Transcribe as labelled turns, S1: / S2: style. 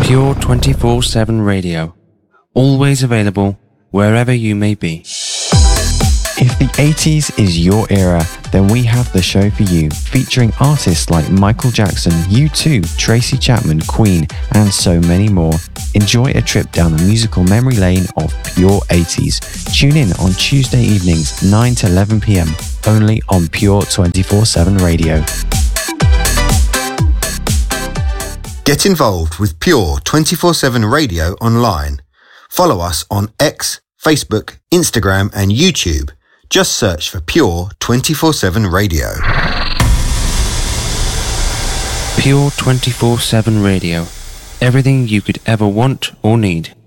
S1: Pure 24/7 radio. Always available wherever you may be.
S2: If the 80s is your era, then we have the show for you, featuring artists like Michael Jackson, U2, Tracy Chapman, Queen, and so many more. Enjoy a trip down the musical memory lane of Pure 80s. Tune in on Tuesday evenings, 9 to 11 p.m, only on Pure 24/7 radio.
S3: Get involved with Pure 24/7 radio online. Follow us on X, Facebook, Instagram, and YouTube. Just search for Pure 24/7 Radio.
S1: Pure 24/7 radio. Everything you could ever want or need.